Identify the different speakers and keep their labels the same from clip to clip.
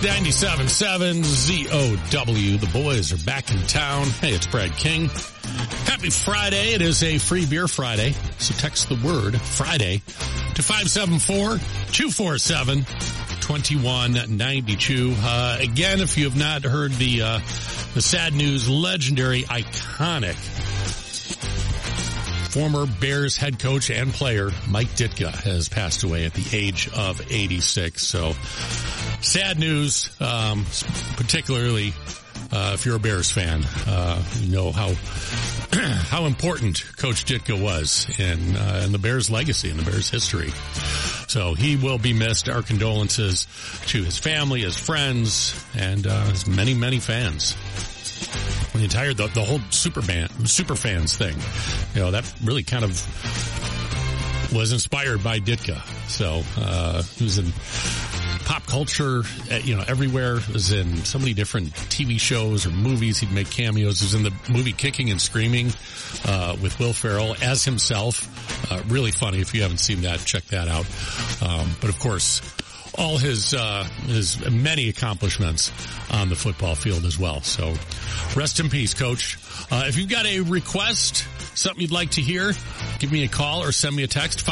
Speaker 1: 97.7 ZOW. The boys are back in town. Hey, it's Brad King. Happy Friday. It is a free beer Friday. So text the word Friday to 574-247-2192. Again, if you have not heard the sad news, legendary, iconic former Bears head coach and player Mike Ditka has passed away at the age of 86. So sad news, particularly if you're a Bears fan. You know how important Coach Ditka was in the Bears' legacy, in the Bears' history. So he will be missed. Our condolences to his family, his friends, and his many, many fans. The whole super fans thing, you know, that really kind of was inspired by Ditka. So, he was in pop culture, you know, everywhere. He was in so many different TV shows or movies. He'd make cameos. He was in the movie Kicking and Screaming, with Will Ferrell as himself. Really funny. If you haven't seen that, check that out. But of course, all his many accomplishments on the football field as well. So rest in peace, Coach. If you've got a request, something you'd like to hear, give me a call or send me a text,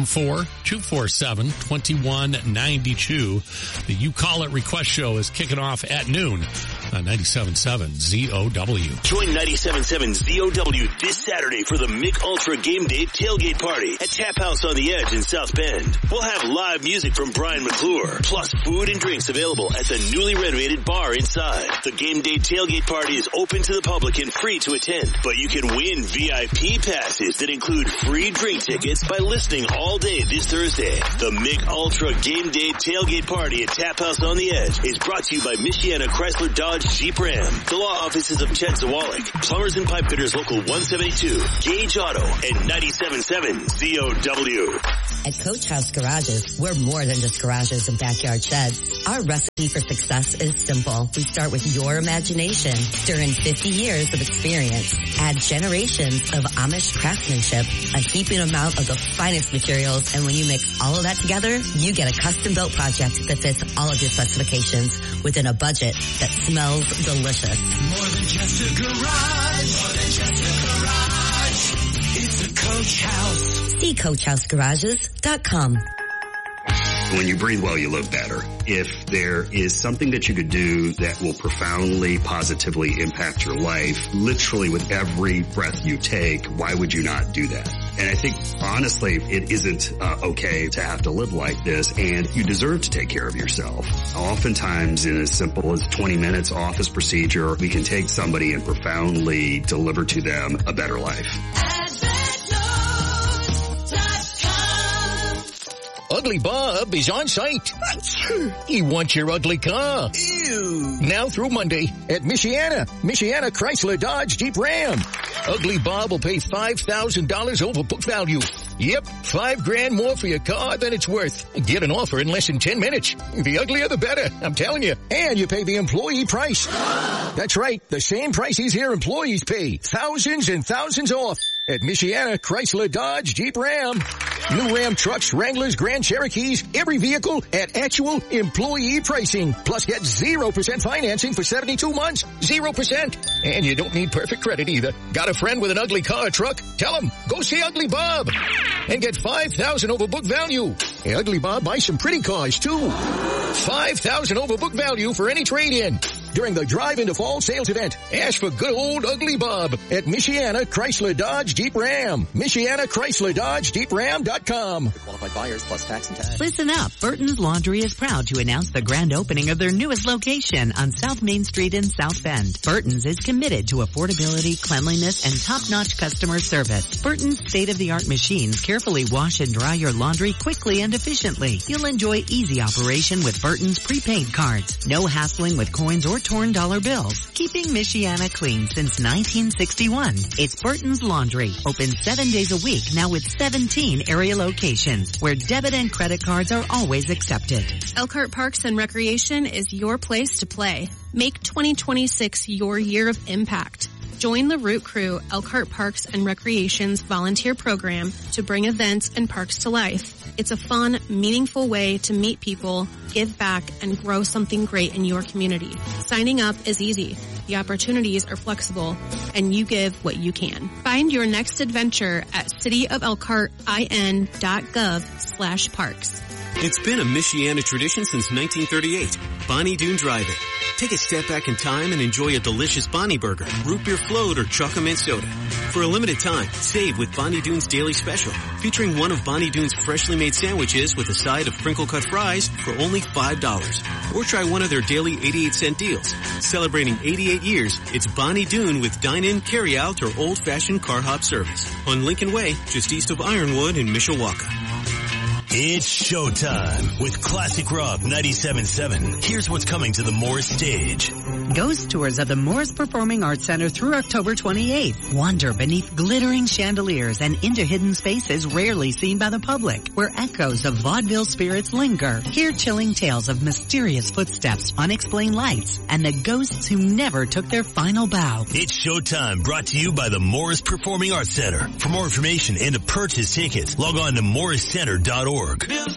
Speaker 1: 574-247-2192. The You Call It Request Show is kicking off at noon on 97.7 ZOW.
Speaker 2: Join 97.7 ZOW this Saturday for the Mick Ultra Game Day Tailgate Party at Tap House on the Edge in South Bend. We'll have live music from Brian McClure, plus food and drinks available at the newly renovated bar inside. The Game Day Tailgate Party is open to the public and free to attend, but you can win VIP passes that include free drink tickets by listening all day this Thursday. The Mick Ultra Game Day Tailgate Party at Tap House on the Edge is brought to you by Michiana Chrysler Dodge Jeep Ram, the law offices of Chet Zawalik, Plumbers and Pipe Fitters Local 172, Gage Auto, and 97.7 ZOW.
Speaker 3: At Coach House Garages, we're more than just garages and backyard sheds. Our recipe for success is simple. We start with your imagination. During 50 years of experience, add generations of Amish craftsmanship, a heaping amount of the finest materials, and when you mix all of that together, you get a custom-built project that fits all of your specifications within a budget that smells delicious.
Speaker 4: More than just a garage. More than just a garage. It's a Coach House.
Speaker 3: See CoachHouseGarages.com.
Speaker 5: When you breathe well, you live better. If there is something that you could do that will profoundly, positively impact your life, literally with every breath you take, why would you not do that? And I think, honestly, it isn't okay to have to live like this, and you deserve to take care of yourself. Oftentimes, in as simple as 20 minutes office procedure, we can take somebody and profoundly deliver to them a better life.
Speaker 6: Ugly Bob is on site. He wants your ugly car.
Speaker 4: Ew.
Speaker 6: Now through Monday at Michiana Chrysler Dodge Jeep Ram. Ugly Bob will pay $5,000 over book value. Yep, $5,000 more for your car than it's worth. Get an offer in less than 10 minutes. The uglier the better, I'm telling you. And you pay the employee price. That's right, the same prices here employees pay. Thousands and thousands off at Michiana Chrysler Dodge Jeep Ram. New Ram trucks, Wranglers, Grand Cherokees, every vehicle at actual employee pricing. Plus get 0% financing for 72 months. 0%. And you don't need perfect credit either. Got a friend with an ugly car or truck? Tell him, go see Ugly Bob. And get $5,000 over book value. Hey, Ugly Bob buys some pretty cars too. $5,000 over book value for any trade-in. During the Drive into Fall sales event, ask for good old Ugly Bob at Michiana Chrysler Dodge Jeep Ram. Michiana Chrysler Dodge Jeep Ram.com.
Speaker 7: Qualified buyers plus tax and tax.
Speaker 8: Listen up. Burton's Laundry is proud to announce the grand opening of their newest location on South Main Street in South Bend. Burton's is committed to affordability, cleanliness, and top-notch customer service. Burton's state-of-the-art machines carefully wash and dry your laundry quickly and efficiently. You'll enjoy easy operation with Burton's prepaid cards. No hassling with coins or torn dollar bills. Keeping Michiana clean since 1961. It's Burton's Laundry. Open 7 days a week now with 17 area locations where debit and credit cards are always accepted.
Speaker 9: Elkhart Parks and Recreation is your place to play. Make 2026 your year of impact. Join the Root Crew Elkhart Parks and Recreation's volunteer program to bring events and parks to life. It's a fun, meaningful way to meet people, give back, and grow something great in your community. Signing up is easy. The opportunities are flexible, and you give what you can. Find your next adventure at cityofelkhartin.gov/parks.
Speaker 10: It's been a Michiana tradition since 1938. Bonnie Doon Drive-In. Take a step back in time and enjoy a delicious Bonnie Burger, root beer float, or chocolate mint soda. For a limited time, save with Bonnie Doon's Daily Special, featuring one of Bonnie Doon's freshly made sandwiches with a side of crinkle-cut fries for only $5. Or try one of their daily 88-cent deals. Celebrating 88 years, it's Bonnie Doon with dine-in, carry-out, or old-fashioned car hop service. On Lincoln Way, just east of Ironwood in Mishawaka.
Speaker 2: It's showtime with Classic Rock 97.7. Here's what's coming to the Morris stage.
Speaker 8: Ghost tours of the Morris Performing Arts Center through October 28th. Wander beneath glittering chandeliers and into hidden spaces rarely seen by the public, where echoes of vaudeville spirits linger. Hear chilling tales of mysterious footsteps, unexplained lights, and the ghosts who never took their final bow.
Speaker 2: It's showtime, brought to you by the Morris Performing Arts Center. For more information and to purchase tickets, log on to morriscenter.org.